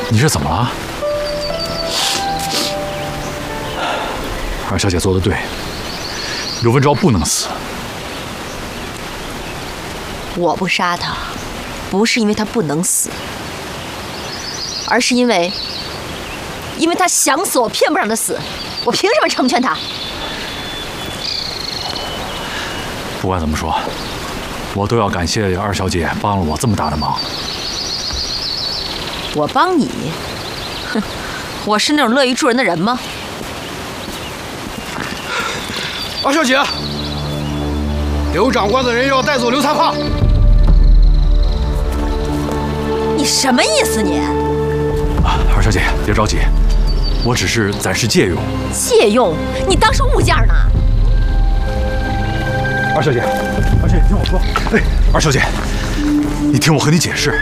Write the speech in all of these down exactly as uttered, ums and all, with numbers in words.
你这怎么了？二小姐做的对，刘文昭不能死。 我不杀他，不是因为他不能死，而是因为，因为他想死，我偏不让他死，我凭什么成全他？ 不管怎么说，我都要感谢二小姐帮了我这么大的忙。 我帮你？哼，我是那种乐于助人的人吗？ 二小姐，刘长官的人要带走刘才华。 你什么意思你？ 啊，二小姐别着急，我只是暂时借用。 借用？你当是物件呢？ 二小姐，二小姐听我说，哎，二小姐，你听我和你解释。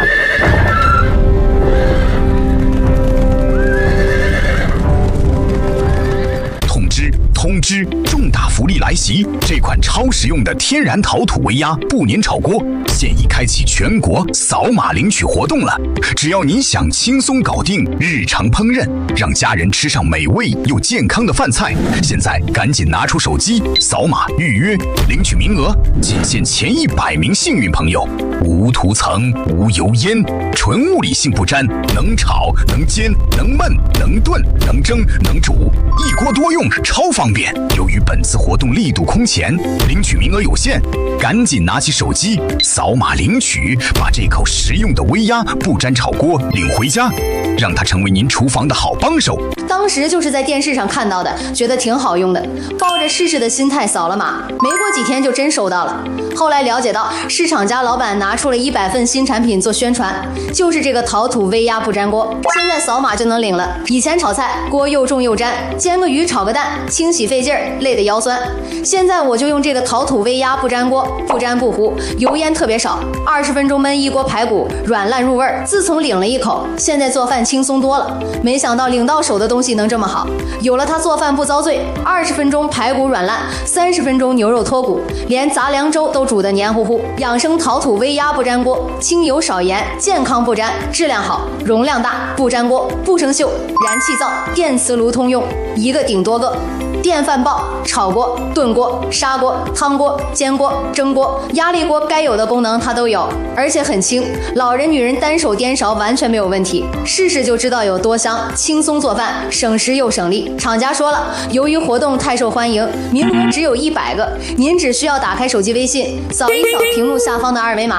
通知通知！重大福利来袭！这款超实用的天然陶土微压不粘炒锅现已开启全国扫码领取活动了。只要你想轻松搞定日常烹饪，让家人吃上美味又健康的饭菜，现在赶紧拿出手机扫码预约领取名额，仅限前一百名幸运朋友。无涂层、无油烟，纯物理性不粘，能炒能煎能焖能炖能蒸能煮，一锅多用，超方便。由于本次活动力度空前，领取名额有限，赶紧拿起手机扫码领取，把这口实用的微压不粘炒锅领回家，让它成为您厨房的好帮手。 当时就是在电视上看到的，觉得挺好用的，抱着试试的心态扫了码，没过几天就真收到了。后来了解到，市场家老板拿出了一百份新产品做宣传，就是这个陶土微压不粘锅，现在扫码就能领了。以前炒菜锅又重又粘，煎个鱼炒个蛋清洗费劲儿，累得腰酸。现在我就用这个陶土微压不粘锅，不粘不糊，油烟特别少，二十分钟焖一锅排骨，软烂入味儿。自从领了一口，现在做饭轻松多了。没想到领到手的东西能这么好，有了它做饭不遭罪，二十分钟排骨软烂，三十分钟牛肉脱骨，连杂粮粥都煮得黏糊糊。养生陶土微压不粘锅，清油少盐，健康不粘，质量好，容量大，不粘锅，不生锈，燃气灶、电磁炉通用，一个顶多个。电饭煲、炒锅、炖锅、砂锅、汤锅、煎锅、蒸锅、压力锅，该有的功能它都有，而且很轻，老人女人单手颠勺完全没有问题。试试就知道有多香，轻松做饭，省时又省力。厂家说了，由于活动太受欢迎，名额只有一百个，您只需要打开手机微信，扫一扫屏幕下方的二维码，